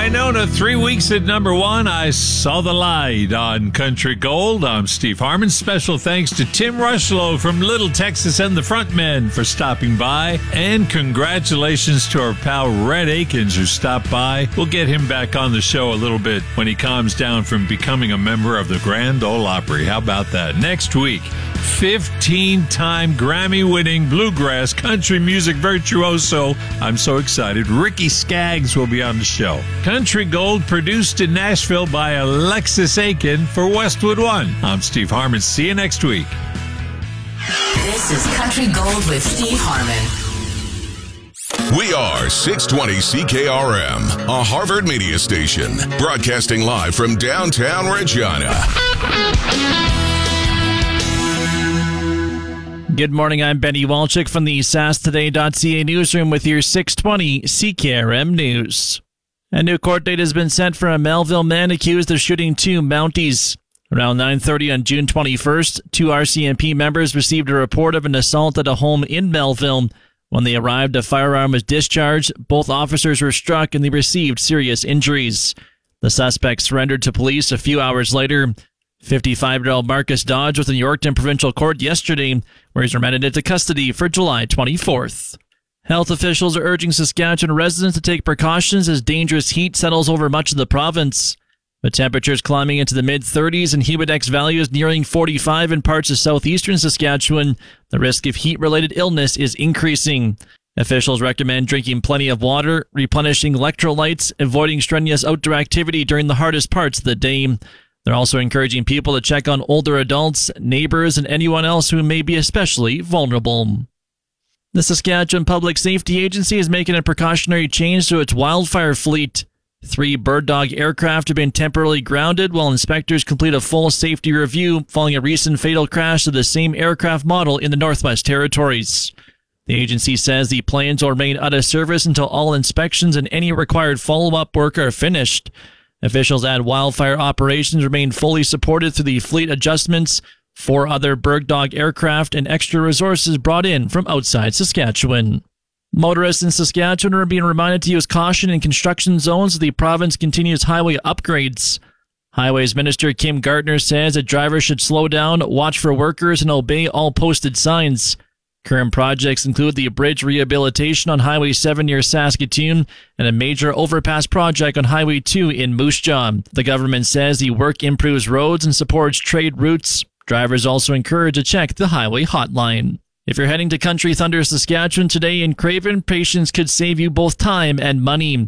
Winona, 3 weeks at number one. I Saw the Light on Country Gold. I'm Steve Harmon. Special thanks to Tim Rushlow from Little Texas and the Frontmen for stopping by. And congratulations to our pal Red Akins who stopped by. We'll get him back on the show a little bit when he calms down from becoming a member of the Grand Ole Opry. How about that? Next week, 15-time Grammy-winning bluegrass country music virtuoso. I'm so excited. Ricky Skaggs will be on the show. Country Gold produced in Nashville by Alexis Aiken for Westwood One. I'm Steve Harmon. See you next week. This is Country Gold with Steve Harmon. We are 620 CKRM, a Harvard media station, broadcasting live from downtown Regina. Good morning, I'm Benny Walczyk from the SaskToday.ca newsroom with your 620 CKRM News. A new court date has been set for a Melville man accused of shooting two Mounties. Around 9:30 on June 21st, two RCMP members received a report of an assault at a home in Melville. When they arrived, a firearm was discharged. Both officers were struck and they received serious injuries. The suspect surrendered to police a few hours later. 55-year-old Marcus Dodge was in Yorkton Provincial Court yesterday, where he's remanded into custody for July 24th. Health officials are urging Saskatchewan residents to take precautions as dangerous heat settles over much of the province. With temperatures climbing into the mid-30s and Humidex values nearing 45 in parts of southeastern Saskatchewan, the risk of heat-related illness is increasing. Officials recommend drinking plenty of water, replenishing electrolytes, avoiding strenuous outdoor activity during the hardest parts of the day. They're also encouraging people to check on older adults, neighbors, and anyone else who may be especially vulnerable. The Saskatchewan Public Safety Agency is making a precautionary change to its wildfire fleet. 3 Bird Dog aircraft have been temporarily grounded while inspectors complete a full safety review following a recent fatal crash of the same aircraft model in the Northwest Territories. The agency says the planes will remain out of service until all inspections and any required follow-up work are finished. Officials add wildfire operations remain fully supported through the fleet adjustments, 4 other Bird Dog aircraft, and extra resources brought in from outside Saskatchewan. Motorists in Saskatchewan are being reminded to use caution in construction zones as the province continues highway upgrades. Highways Minister Kim Gardner says that drivers should slow down, watch for workers, and obey all posted signs. Current projects include the bridge rehabilitation on Highway 7 near Saskatoon and a major overpass project on Highway 2 in Moose Jaw. The government says the work improves roads and supports trade routes. Drivers also encouraged to check the highway hotline. If you're heading to Country Thunder, Saskatchewan today in Craven, patience could save you both time and money.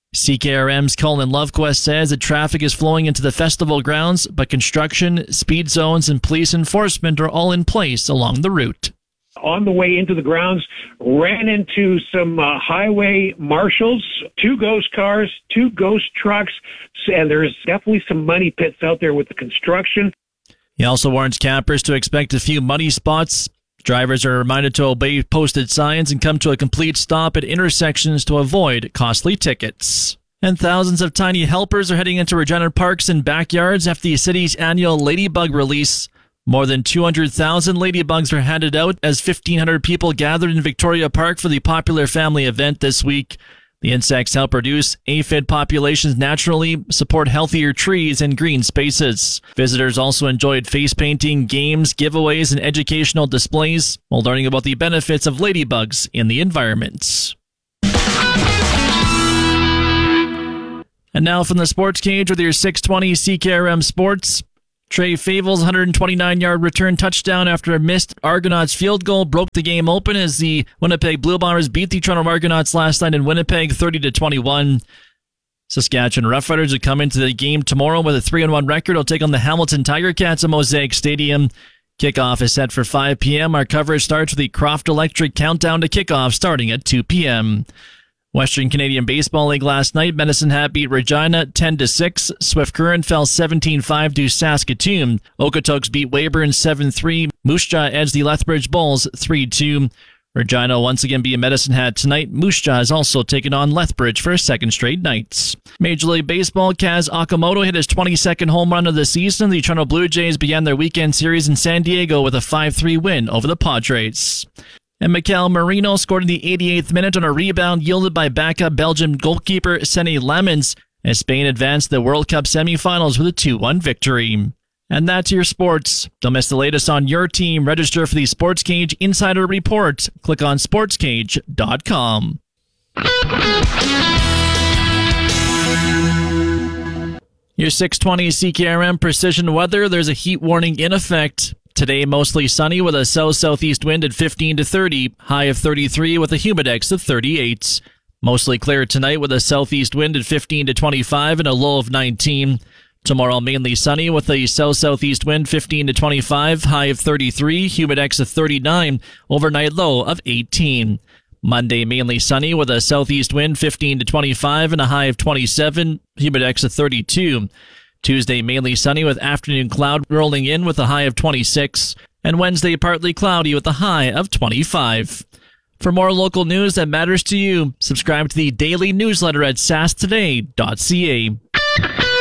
CKRM's Colin Lovequest says that traffic is flowing into the festival grounds, but construction, speed zones, and police enforcement are all in place along the route. On the way into the grounds, ran into some highway marshals, 2 ghost cars, 2 ghost trucks, and there's definitely some money pits out there with the construction. He also warns campers to expect a few muddy spots. Drivers are reminded to obey posted signs and come to a complete stop at intersections to avoid costly tickets. And thousands of tiny helpers are heading into Regina parks and backyards after the city's annual Ladybug release. More than 200,000 ladybugs were handed out as 1,500 people gathered in Victoria Park for the popular family event this week. The insects help reduce aphid populations naturally, support healthier trees and green spaces. Visitors also enjoyed face painting, games, giveaways, and educational displays while learning about the benefits of ladybugs in the environment. And now from the sports cage with your 620 CKRM Sports. Trey Favel's 129-yard return touchdown after a missed Argonauts field goal broke the game open as the Winnipeg Blue Bombers beat the Toronto Argonauts last night in Winnipeg 30-21. Saskatchewan Roughriders will come into the game tomorrow with a 3-1 record. Will take on the Hamilton Tiger Cats at Mosaic Stadium. Kickoff is set for 5 p.m. Our coverage starts with the Croft Electric countdown to kickoff starting at 2 p.m. Western Canadian Baseball League last night, Medicine Hat beat Regina 10-6. Swift Current fell 17-5 to Saskatoon. Okotoks beat Weyburn 7-3. Moose Jaw edged the Lethbridge Bulls 3-2. Regina once again beat Medicine Hat tonight. Moose Jaw has also taken on Lethbridge for a second straight night. Major League Baseball, Kaz Okamoto hit his 22nd home run of the season. The Toronto Blue Jays began their weekend series in San Diego with a 5-3 win over the Padres. And Mikel Marino scored in the 88th minute on a rebound yielded by backup Belgian goalkeeper Sene Lammens as Spain advanced the World Cup semifinals with a 2-1 victory. And that's your sports. Don't miss the latest on your team. Register for the Sports Cage Insider Report. Click on sportscage.com. Your 620 CKRM Precision Weather. There's a heat warning in effect. Today, mostly sunny with a south-southeast wind at 15 to 30, high of 33 with a humidex of 38. Mostly clear tonight with a southeast wind at 15 to 25 and a low of 19. Tomorrow, mainly sunny with a south-southeast wind 15 to 25, high of 33, humidex of 39, overnight low of 18. Monday, mainly sunny with a southeast wind 15 to 25 and a high of 27, humidex of 32. Tuesday, mainly sunny with afternoon cloud rolling in with a high of 26. And Wednesday, partly cloudy with a high of 25. For more local news that matters to you, subscribe to the daily newsletter at sastoday.ca.